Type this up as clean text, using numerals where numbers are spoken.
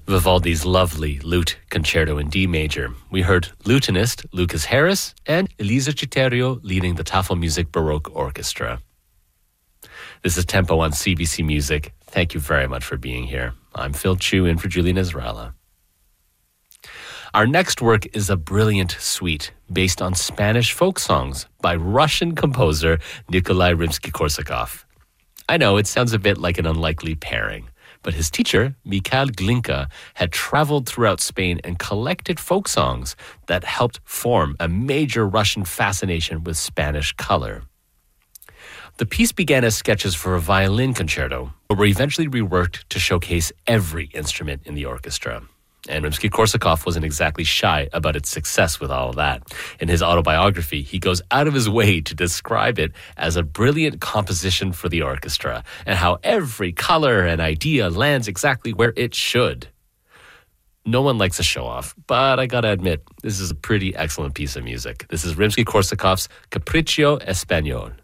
Vivaldi's lovely lute concerto in D major. We heard lutenist Lucas Harris and Elisa Citerio leading the Tafelmusik Baroque Orchestra. This is Tempo on CBC Music. Thank you very much for being here. I'm Phil Chu in for Julie Nasrallah. Our next work is a brilliant suite based on Spanish folk songs by Russian composer Nikolai Rimsky-Korsakov. I know it sounds a bit like an unlikely pairing, but his teacher, Mikhail Glinka, had traveled throughout Spain and collected folk songs that helped form a major Russian fascination with Spanish color. The piece began as sketches for a violin concerto, but were eventually reworked to showcase every instrument in the orchestra. And Rimsky-Korsakov wasn't exactly shy about its success with all of that. In his autobiography, he goes out of his way to describe it as a brilliant composition for the orchestra and how every color and idea lands exactly where it should. No one likes a show-off, but I gotta admit, this is a pretty excellent piece of music. This is Rimsky-Korsakov's Capriccio Español.